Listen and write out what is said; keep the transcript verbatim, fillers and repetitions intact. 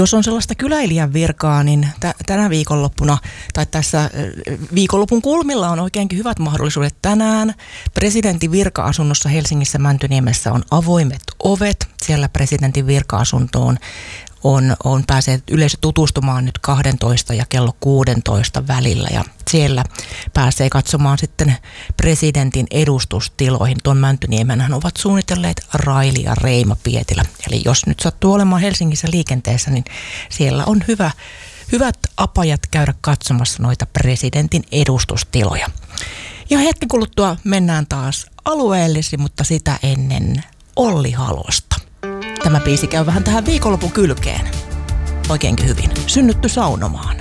Jos on sellaista kyläilijän virkaa, niin t- tänä viikonloppuna tai tässä viikonlopun kulmilla on oikeinkin hyvät mahdollisuudet tänään. Presidentin virka-asunnossa Helsingissä Mäntyniemessä on avoimet ovet. Siellä presidentin virka-asuntoon on, on pääsee yleisö tutustumaan nyt kaksitoista ja kello kuusitoista välillä, ja siellä pääsee katsomaan sitten presidentin edustustiloihin. Tuon Mäntyniemenhän ovat suunnitelleet Raili ja Reima Pietilä. Eli jos nyt sattuu olemaan Helsingissä liikenteessä, niin siellä on hyvä, hyvät apajat käydä katsomassa noita presidentin edustustiloja. Ja hetken kuluttua mennään taas alueellisiin, mutta sitä ennen Olli Halosta. Tämä biisi käy vähän tähän viikonlopun kylkeen. Oikeinkin hyvin. Synnytty saunomaan.